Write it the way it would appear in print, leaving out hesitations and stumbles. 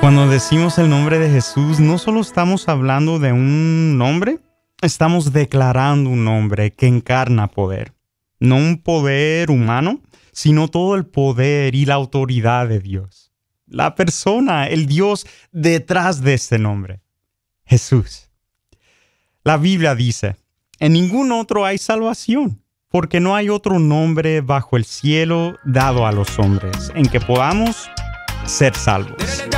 Cuando decimos el nombre de Jesús, no solo estamos hablando de un nombre, estamos declarando un nombre que encarna poder. No un poder humano, sino todo el poder y la autoridad de Dios. La persona, el Dios detrás de este nombre, Jesús. La Biblia dice, en ningún otro hay salvación, porque no hay otro nombre bajo el cielo dado a los hombres en que podamos ser salvos.